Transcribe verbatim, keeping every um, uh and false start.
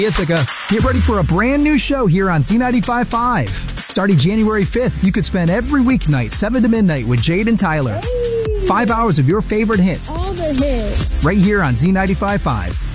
Ithaca, get ready for a brand new show here on Z ninety-five point five. Starting January fifth, you could spend every weeknight seven to midnight with Jade and Tyler. Hey. Five hours of your favorite hits. All the hits. Right here on Z ninety-five point five.